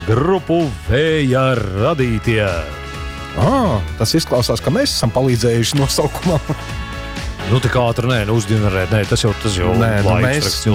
grupu Vēja radītie. Tas izklausās, ka mēs esam palīdzējuši nosaukumam. Nu, tik ātri, nē, uzģenerēt, nē, tas jau Nē, laiks.